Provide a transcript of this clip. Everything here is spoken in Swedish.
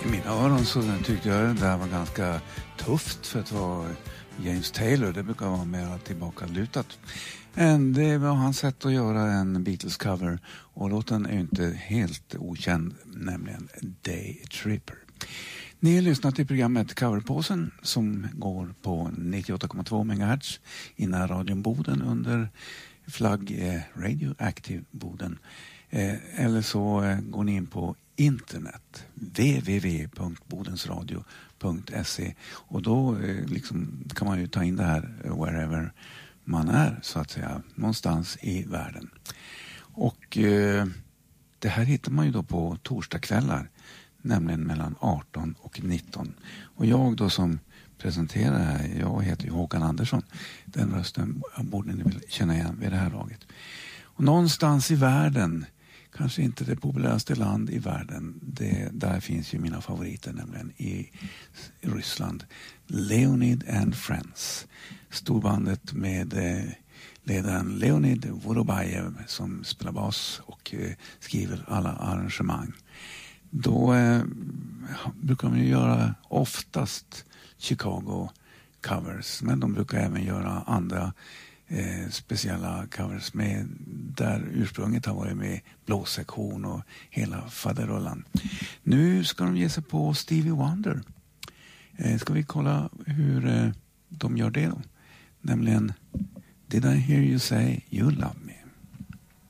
I mina öron så tyckte jag det där var ganska tufft för att vara James Taylor. Det brukar vara mer tillbakalutat. Men det var hans sätt att göra en Beatles-cover. Och låten är inte helt okänd, nämligen Day Tripper. Ni har lyssnat till programmet Coverpåsen som går på 98,2 MHz i närradion Boden under flagg Radioactive Boden. Eller så går ni in på internet www.bodensradio.se och då kan man ju ta in det här wherever man är så att säga, någonstans i världen. Och det här hittar man ju då på torsdagskvällar, nämligen mellan 18 och 19. Och jag då som presenterar här, jag heter ju Håkan Andersson. Den rösten borde ni väl känna igen vid det här laget. Och någonstans i världen, kanske inte det populäraste land i världen, där finns ju mina favoriter, nämligen i Ryssland. Leonid and Friends. Storbandet med ledaren Leonid Vorobajev som spelar bas och skriver alla arrangemang. Då brukar de ju göra oftast Chicago covers, men de brukar även göra andra speciella covers med där ursprunget har varit med blåsektion och hela faderullan. Nu ska de ge sig på Stevie Wonder. Ska vi kolla hur de gör det då? Nämligen Did I hear you say you love me?